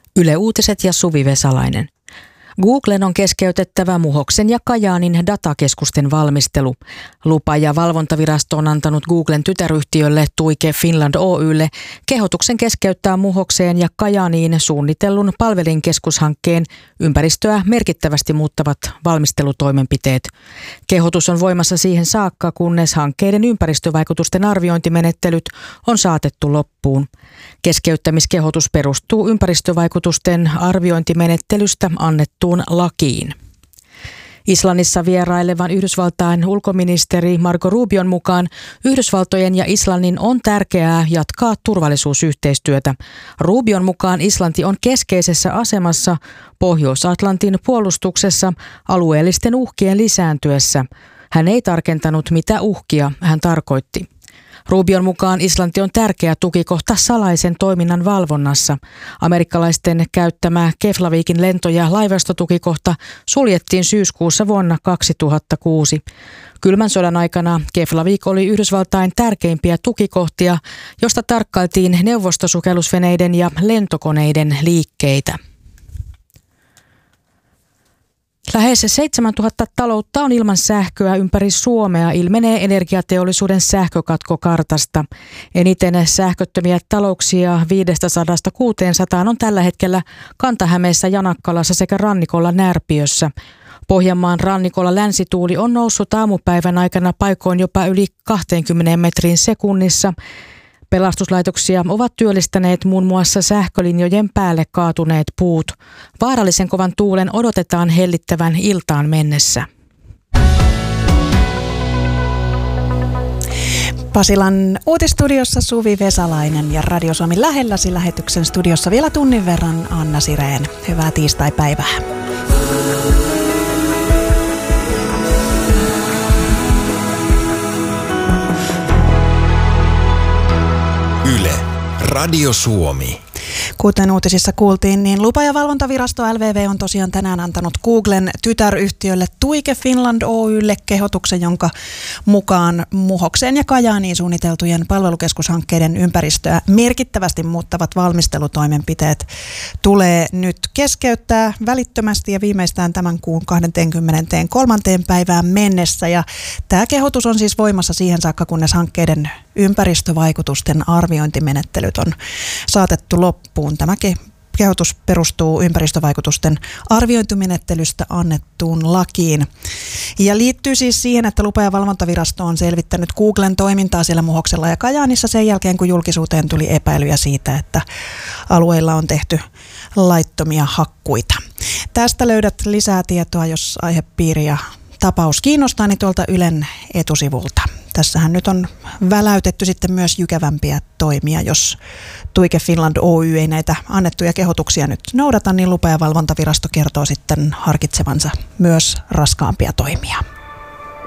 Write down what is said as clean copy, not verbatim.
Yle Uutiset ja Suvi Vesalainen. Googlen on keskeytettävä Muhoksen ja Kajaanin datakeskusten valmistelu. Lupa- ja valvontavirasto on antanut Googlen tytäryhtiölle Tuike Finland Oy:lle kehotuksen keskeyttää Muhokseen ja Kajaaniin suunnitellun palvelinkeskushankkeen ympäristöä merkittävästi muuttavat valmistelutoimenpiteet. Kehotus on voimassa siihen saakka, kunnes hankkeiden ympäristövaikutusten arviointimenettelyt on saatettu loppuun. Keskeyttämiskehotus perustuu ympäristövaikutusten arviointimenettelystä annettuun lakiin. Islannissa vierailevan Yhdysvaltain ulkoministeri Marco Rubion mukaan Yhdysvaltojen ja Islannin on tärkeää jatkaa turvallisuusyhteistyötä. Rubion mukaan Islanti on keskeisessä asemassa Pohjois-Atlantin puolustuksessa alueellisten uhkien lisääntyessä. Hän ei tarkentanut, mitä uhkia hän tarkoitti. Rubion mukaan Islanti on tärkeä tukikohta salaisen toiminnan valvonnassa. Amerikkalaisten käyttämä Keflavikin lento- ja laivastotukikohta suljettiin syyskuussa vuonna 2006. Kylmän sodan aikana Keflavik oli Yhdysvaltain tärkeimpiä tukikohtia, josta tarkkailtiin neuvostosukellusveneiden ja lentokoneiden liikkeitä. Lähes 7000 taloutta on ilman sähköä ympäri Suomea, ilmenee energiateollisuuden sähkökatkokartasta. Eniten sähköttömiä talouksia 500–600 on tällä hetkellä Kanta-Hämeessä, Janakkalassa sekä rannikolla Närpiössä. Pohjanmaan rannikolla länsituuli on noussut aamupäivän aikana paikoin jopa yli 20 metriin sekunnissa. Pelastuslaitoksia ovat työllistäneet muun muassa sähkölinjojen päälle kaatuneet puut. Vaarallisen kovan tuulen odotetaan hellittävän iltaan mennessä. Pasilan uutistudiossa Suvi Vesalainen ja Radio Suomi lähelläsi lähetyksen studiossa vielä tunnin verran Anna Sireen. Hyvää tiistaipäivää. Yle, Radio Suomi. Kuten uutisissa kuultiin, niin lupa- ja valvontavirasto LVV on tosiaan tänään antanut Googlen tytäryhtiölle Tuike Finland Oy:lle kehotuksen, jonka mukaan Muhokseen ja Kajaaniin suunniteltujen palvelukeskushankkeiden ympäristöä merkittävästi muuttavat valmistelutoimenpiteet tulee nyt keskeyttää välittömästi ja viimeistään tämän kuun 23. päivään mennessä. Ja tämä kehotus on siis voimassa siihen saakka, kunnes hankkeiden ympäristövaikutusten arviointimenettelyt on saatettu loppuun. Tämä kehotus perustuu ympäristövaikutusten arviointimenettelystä annettuun lakiin. Ja liittyy siis siihen, että lupa- ja valvontavirasto on selvittänyt Googlen toimintaa siellä Muhoksella ja Kajaanissa sen jälkeen, kun julkisuuteen tuli epäilyjä siitä, että alueilla on tehty laittomia hakkuita. Tästä löydät lisää tietoa, jos aihepiiri ja tapaus kiinnostaa, niin tuolta Ylen etusivulta. Tässähän nyt on väläytetty sitten myös jykevämpiä toimia. Jos Tuike Finland Oy ei näitä annettuja kehotuksia nyt noudata, niin lupa- ja valvontavirasto kertoo sitten harkitsevansa myös raskaampia toimia.